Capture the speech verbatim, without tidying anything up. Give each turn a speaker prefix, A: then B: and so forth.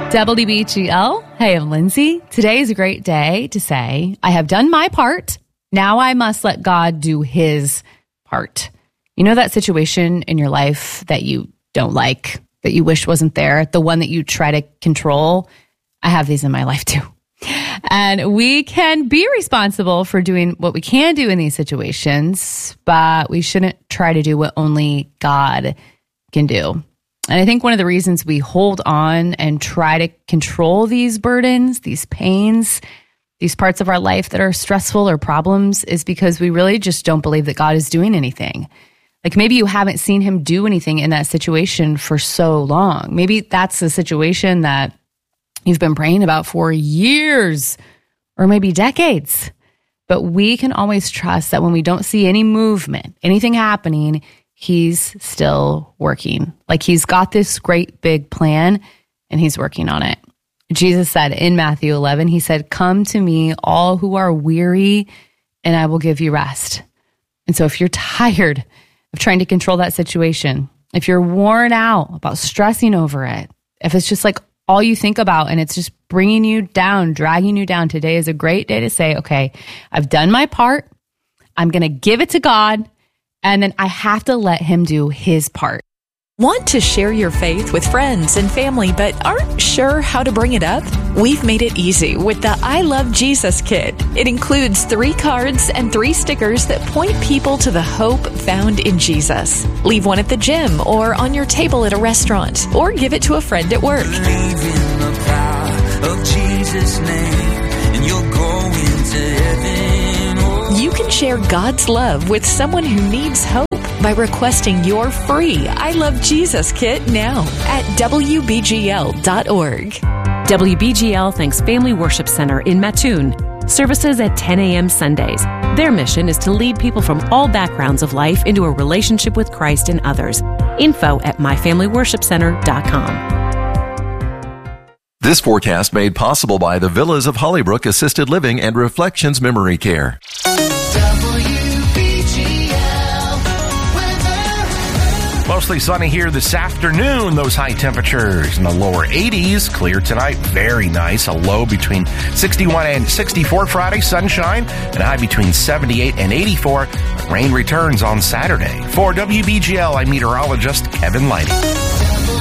A: W B G L. Hey, I'm Lindsay. Today is a great day to say, I have done my part. Now I must let God do his part. You know that situation in your life that you don't like, that you wish wasn't there, the one that you try to control? I have these in my life too. And we can be responsible for doing what we can do in these situations, but we shouldn't try to do what only God can do. And I think one of the reasons we hold on and try to control these burdens, these pains, these parts of our life that are stressful or problems is because we really just don't believe that God is doing anything. Like maybe you haven't seen him do anything in that situation for so long. Maybe that's a situation that you've been praying about for years or maybe decades. But we can always trust that when we don't see any movement, anything happening, he's still working. Like he's got this great big plan and he's working on it. Jesus said in Matthew eleven, he said, "Come to me, all who are weary, and I will give you rest." And so if you're tired of trying to control that situation, if you're worn out about stressing over it, if it's just like all you think about and it's just bringing you down, dragging you down, today is a great day to say, okay, I've done my part. I'm going to give it to God. And then I have to let him do his part.
B: Want to share your faith with friends and family, but aren't sure how to bring it up? We've made it easy with the I Love Jesus Kit. It includes three cards and three stickers that point people to the hope found in Jesus. Leave one at the gym or on your table at a restaurant, or give it to a friend at work.
C: Believe in the power of Jesus' name, and you'll go into heaven. Oh.
B: You can share God's love with someone who needs hope by requesting your free I Love Jesus Kit now at W B G L dot org.
D: W B G L thanks Family Worship Center in Mattoon. Services at ten a.m. Sundays. Their mission is to lead people from all backgrounds of life into a relationship with Christ and others. Info at my family worship center dot com.
E: This forecast made possible by the Villas of Hollybrook Assisted Living and Reflections Memory Care.
F: Mostly sunny here this afternoon. Those high temperatures in the lower eighties. Clear tonight. Very nice. A low between sixty-one and sixty-four Friday. Sunshine. And a high between seventy-eight and eighty-four. Rain returns on Saturday. For W B G L, I'm meteorologist Kevin Lighty.